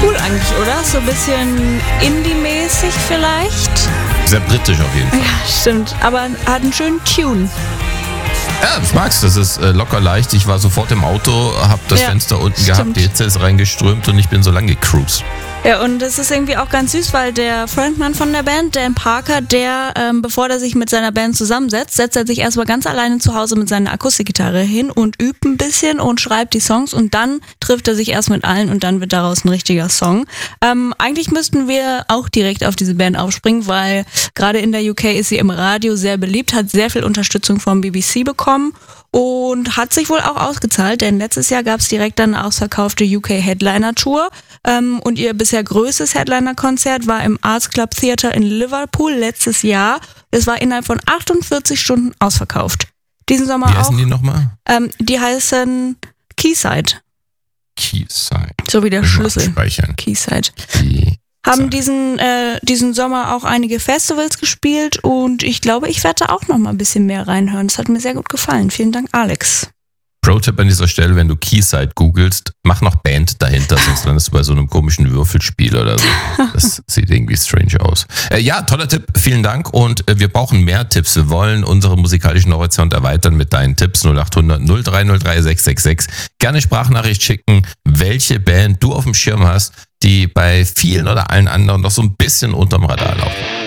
cool eigentlich, oder? So ein bisschen Indie-mäßig vielleicht. Sehr britisch auf jeden Fall. Ja, stimmt. Aber hat einen schönen Tune. Ja, ich mag's. Das ist locker leicht. Ich war sofort im Auto, hab das Fenster unten gehabt, die Hitze ist reingeströmt und ich bin so lang gecruised. Ja, und es ist irgendwie auch ganz süß, weil der Frontmann von der Band, Dan Parker, der, bevor er sich mit seiner Band zusammensetzt, setzt er sich erstmal ganz alleine zu Hause mit seiner Akustikgitarre hin und übt ein bisschen und schreibt die Songs und dann trifft er sich erst mit allen und dann wird daraus ein richtiger Song. Eigentlich müssten wir auch direkt auf diese Band aufspringen, weil gerade in der UK ist sie im Radio sehr beliebt, hat sehr viel Unterstützung vom BBC bekommen und hat sich wohl auch ausgezahlt, denn letztes Jahr gab es direkt eine ausverkaufte UK Headliner Tour und ihr bisher größtes Headliner-Konzert war im Arts Club Theatre in Liverpool letztes Jahr. Es war innerhalb von 48 Stunden ausverkauft. Diesen Sommer auch. Wie heißen die nochmal? Die heißen Quayside. Quayside. So wie der Schlüssel. Abspeichern. Quayside. Haben diesen Sommer auch einige Festivals gespielt und ich glaube, ich werde da auch noch mal ein bisschen mehr reinhören. Das hat mir sehr gut gefallen. Vielen Dank, Alex. Pro-Tipp an dieser Stelle, wenn du Quayside googelst, mach noch Band dahinter, sonst landest du bei so einem komischen Würfelspiel oder so. Das sieht irgendwie strange aus. Ja, toller Tipp, vielen Dank und wir brauchen mehr Tipps. Wir wollen unseren musikalischen Horizont erweitern mit deinen Tipps 0800 0303 666. Gerne Sprachnachricht schicken, welche Band du auf dem Schirm hast, die bei vielen oder allen anderen noch so ein bisschen unterm Radar laufen.